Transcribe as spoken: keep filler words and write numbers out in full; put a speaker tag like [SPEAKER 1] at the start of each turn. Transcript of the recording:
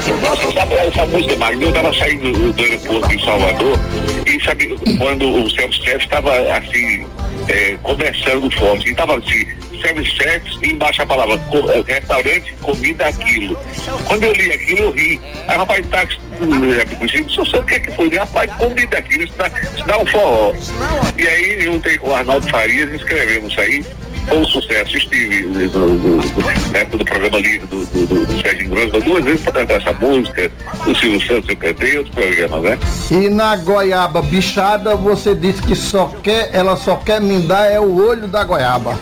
[SPEAKER 1] Nossa, sabe, essa música, Magno, eu estava saindo do, do aeroporto em Salvador e sabe, quando o self-service estava assim, é, começando forte, e estava assim, self-service e embaixo a palavra co, restaurante, comida, aquilo. Quando eu li aquilo, eu ri. Aí o rapaz tá, só sei o que é que foi, rapaz, comida, aquilo, isso dá, isso dá um forró. E aí, juntei com o Arnaldo Farias e escrevemos isso aí. Foi um sucesso, estive do, do, do, né, do programa ali do, do, do, do Sérgio Grosso duas vezes para cantar essa música, o Silvio Santos eu cantei, outros programas, né?
[SPEAKER 2] E na goiaba bichada você disse que só quer, ela só quer me dar é o olho da goiaba.